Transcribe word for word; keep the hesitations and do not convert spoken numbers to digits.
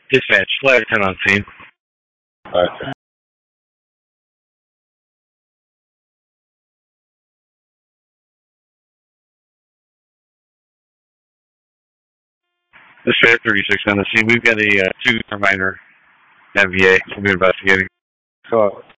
Dispatch, flight ten on scene. Okay. Dispatch thirty-six on the scene. We've got a uh, two minor M V A. We'll be investigating. So